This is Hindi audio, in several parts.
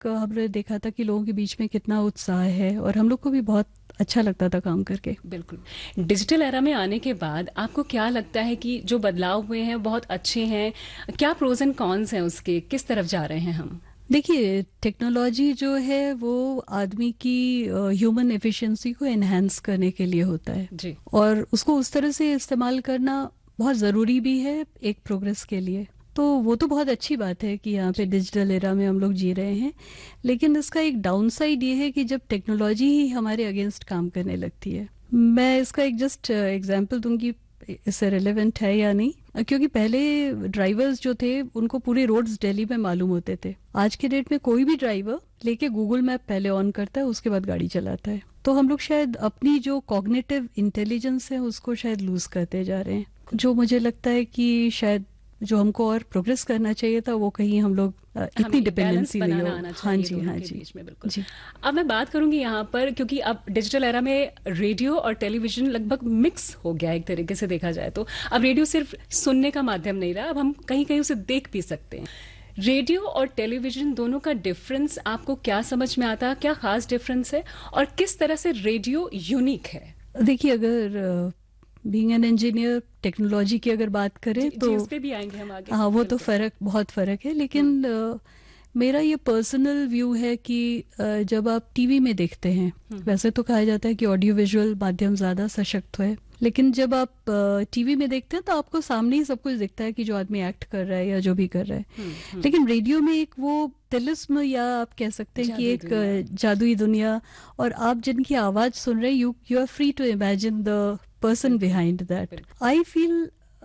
हमने देखा था कि लोगों के बीच में कितना उत्साह है, और हम लोग को भी बहुत अच्छा लगता था काम करके। बिल्कुल। डिजिटल एरा में आने के बाद आपको क्या लगता है कि जो बदलाव हुए हैं बहुत अच्छे हैं? क्या प्रोज एंड कॉन्स हैं उसके? किस तरफ जा रहे हैं हम? देखिए, टेक्नोलॉजी जो है वो आदमी की ह्यूमन एफिशिएंसी को एनहांस करने के लिए होता है, जी। और उसको उस तरह से इस्तेमाल करना बहुत ज़रूरी भी है एक प्रोग्रेस के लिए। तो वो तो बहुत अच्छी बात है कि यहाँ पे डिजिटल एरा में हम लोग जी रहे हैं। लेकिन इसका एक डाउन साइड ये है कि जब टेक्नोलॉजी ही हमारे अगेंस्ट काम करने लगती है। मैं इसका एक जस्ट एग्जांपल दूंगी, इससे रिलेवेंट है या नहीं। क्योंकि पहले ड्राइवर्स जो थे उनको पूरे रोड्स दिल्ली में मालूम होते थे। आज के डेट में कोई भी ड्राइवर लेके गूगल मैप पहले ऑन करता है, उसके बाद गाड़ी चलाता है। तो हम लोग शायद अपनी जो कॉग्निटिव इंटेलिजेंस है उसको शायद लूज करते जा रहे हैं, जो मुझे लगता है कि शायद जो हमको और प्रोग्रेस करना चाहिए था वो कहीं हम लोग इतनी डिपेंडेंसी नहीं हो। हाँ जी, हाँ जी, बीच में बिल्कुल जी। अब मैं बात करूंगी यहाँ पर, क्योंकि अब डिजिटल एरा में रेडियो और टेलीविजन लगभग मिक्स हो गया एक तरीके से देखा जाए तो। अब रेडियो सिर्फ सुनने का माध्यम नहीं रहा, अब हम कहीं कहीं उसे देख भी सकते हैं। रेडियो और टेलीविजन दोनों का डिफरेंस आपको क्या समझ में आता है? क्या खास डिफरेंस है और किस तरह से रेडियो यूनिक है? देखिए, अगर बीइंग एन इंजीनियर टेक्नोलॉजी की अगर बात करें तो जी, उस पे भी आएंगे हम आगे। हाँ, वो तो बिल्कुल। बहुत फर्क है। लेकिन मेरा ये पर्सनल व्यू है कि जब आप टीवी में देखते हैं, वैसे तो कहा जाता है कि ऑडियो विजुअल माध्यम ज़्यादा सशक्त है, लेकिन जब आप टीवी में देखते हैं तो आपको सामने ही सब कुछ दिखता है कि जो आदमी एक्ट कर रहा है या जो भी कर रहा है। लेकिन रेडियो में एक वो तिलिस्म, या आप कह सकते हैं कि एक जादुई दुनिया, और आप जिनकी आवाज़ सुन रहे हैं, you are free to imagine the person behind that. I feel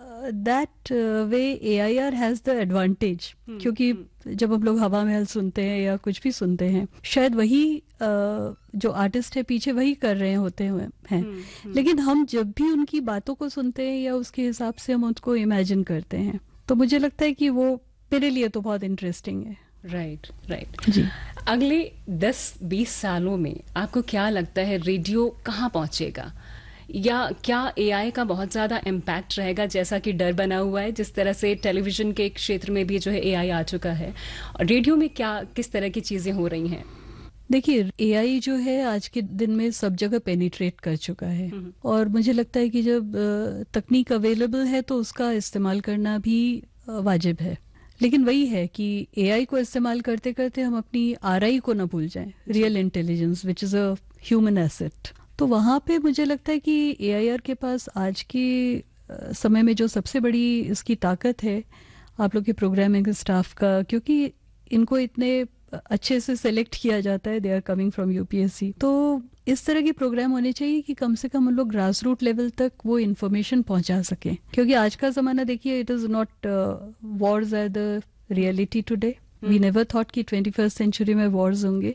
that way AIR has the advantage, क्योंकि जब हम लोग हवा महल सुनते हैं या कुछ भी सुनते हैं, शायद वही जो आर्टिस्ट है पीछे वही कर रहे होते हुए हैं, लेकिन हम जब भी उनकी बातों को सुनते हैं या उसके हिसाब से हम उसको इमेजिन करते हैं, तो मुझे लगता है कि वो मेरे लिए तो बहुत इंटरेस्टिंग है। राइट जी। अगले 10-20 सालों में आपको क्या लगता है रेडियो कहाँ पहुंचेगा? या क्या एआई का बहुत ज्यादा इम्पैक्ट रहेगा, जैसा कि डर बना हुआ है जिस तरह से टेलीविजन के क्षेत्र में भी जो है एआई आ चुका है, और रेडियो में क्या किस तरह की चीजें हो रही हैं? देखिए, एआई जो है आज के दिन में सब जगह पेनिट्रेट कर चुका है, और मुझे लगता है कि जब तकनीक अवेलेबल है तो उसका इस्तेमाल करना भी वाजिब है। लेकिन वही है कि एआई को इस्तेमाल करते करते हम अपनी आरआई को ना भूल जाएं, real intelligence which is a human asset. तो वहाँ पे मुझे लगता है कि एआईआर के पास आज के समय में जो सबसे बड़ी इसकी ताकत है आप लोग के प्रोग्रामिंग स्टाफ का, क्योंकि इनको इतने अच्छे से सेलेक्ट किया जाता है, they are coming from UPSC. तो इस तरह के प्रोग्राम होने चाहिए कि कम से कम हम लोग ग्रास रूट लेवल तक वो इन्फॉर्मेशन पहुंचा सकें, क्योंकि आज का ज़माना देखिए, it is not Wars are the reality today. We never thought कि 21st सेंचुरी में वॉर्स होंगे।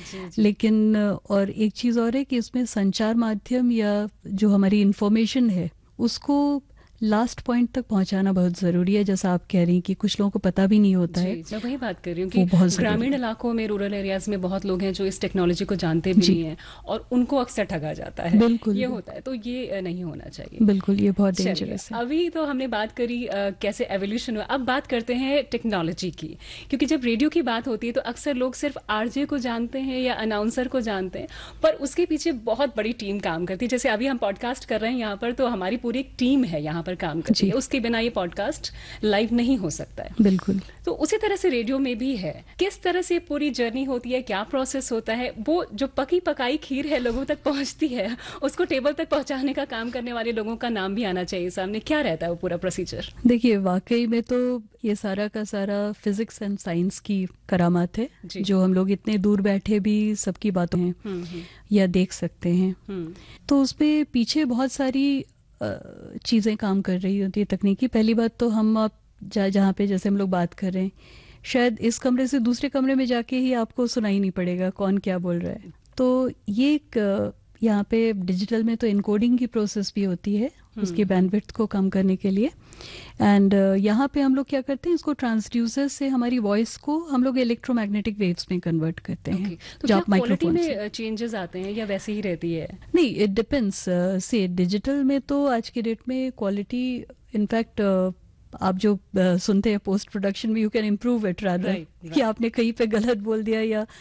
लेकिन और एक चीज़ और है कि इसमें संचार माध्यम या जो हमारी इंफॉर्मेशन है उसको लास्ट पॉइंट तक पहुंचाना बहुत ज़रूरी है। जैसा आप कह रही हैं कि कुछ लोगों को पता भी नहीं होता है। मैं वही बात कर रही हूँ कि ग्रामीण इलाकों में, रूरल एरियाज में बहुत लोग हैं जो इस टेक्नोलॉजी को जानते भी नहीं है और उनको अक्सर ठगा जाता है। बिल्कुल, ये होता है, तो ये नहीं होना चाहिए। बिल्कुल, ये बहुत डेंजरस है। अभी तो हमने बात करी कैसे एवोल्यूशन हुआ, अब बात करते हैं टेक्नोलॉजी की। क्योंकि जब रेडियो की बात होती है तो अक्सर लोग सिर्फ आरजे को जानते हैं या अनाउंसर को जानते हैं, पर उसके पीछे बहुत बड़ी टीम काम करती है। जैसे अभी हम पॉडकास्ट कर रहे हैं यहाँ पर, तो हमारी पूरी एक टीम है यहाँ पर काम करती है, उसके बिना ये पॉडकास्ट लाइव नहीं हो सकता है। बिल्कुल। तो उसी तरह से रेडियो में भी है। किस तरह से पूरी जर्नी होती है, क्या प्रोसेस होता है? वो जो पकी पकाई खीर है लोगों तक पहुंचती है, उसको टेबल तक पहुंचाने का काम करने वाले लोगों का नाम भी आना चाहिए सामने। क्या रहता है वो पूरा प्रोसीजर? देखिए, वाकई में तो ये सारा का सारा फिजिक्स एंड साइंस की करामात है, जो हम लोग इतने दूर बैठे भी सबकी बातों हैं या देख सकते हैं। तो उसमें पीछे बहुत सारी चीज़ें काम कर रही होती है तकनीकी। पहली बात तो हम आप जहाँ पे जैसे हम लोग बात कर रहे हैं, शायद इस कमरे से दूसरे कमरे में जाके ही आपको सुनाई नहीं पड़ेगा कौन क्या बोल रहा है। तो ये एक यहाँ पे डिजिटल में तो इनकोडिंग की प्रोसेस भी होती है उसकी बैंडविड्थ को कम करने के लिए। एंड यहाँ पे हम लोग क्या करते हैं, इसको ट्रांसड्यूसर से हमारी वॉइस को हम लोग इलेक्ट्रोमैग्नेटिक वेव्स में कन्वर्ट करते हैं। तो क्या क्वालिटी में चेंजेस आते हैं या वैसे ही रहती है? नहीं, इट डिपेंड्स। से डिजिटल में तो आज के डेट में क्वालिटी इनफैक्ट आप जो सुनते हैं पोस्ट प्रोडक्शन में, you can improve it rather, कि आपने कहीं पे गलत बोल दिया या